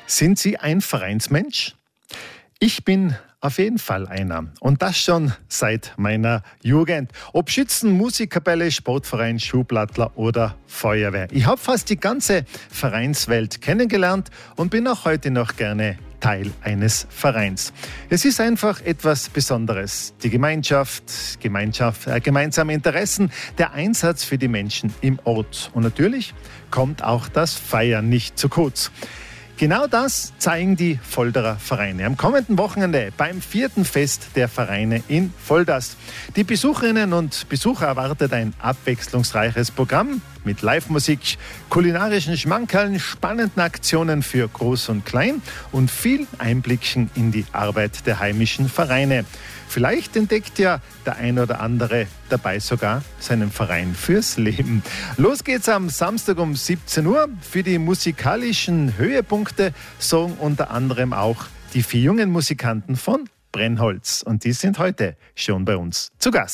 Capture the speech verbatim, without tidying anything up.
Sind Sie ein Vereinsmensch? Ich bin auf jeden Fall einer. Und das schon seit meiner Jugend. Ob Schützen, Musikkapelle, Sportverein, Schuhplattler oder Feuerwehr. Ich habe fast die ganze Vereinswelt kennengelernt und bin auch heute noch gerne Teil eines Vereins. Es ist einfach etwas Besonderes. Die Gemeinschaft, Gemeinschaft äh, gemeinsame Interessen, der Einsatz für die Menschen im Ort. Und natürlich kommt auch das Feiern nicht zu kurz. Genau das zeigen die Volderer Vereine am kommenden Wochenende beim vierten Fest der Vereine in Volders. Die Besucherinnen und Besucher erwartet ein abwechslungsreiches Programm mit Live-Musik, kulinarischen Schmankerln, spannenden Aktionen für Groß und Klein und viel Einblicken in die Arbeit der heimischen Vereine. Vielleicht entdeckt ja der ein oder andere dabei sogar seinen Verein fürs Leben. Los geht's am Samstag um siebzehn Uhr. Für die musikalischen Höhepunkte sorgen unter anderem auch die vier jungen Musikanten von Brennholz. Und die sind heute schon bei uns zu Gast.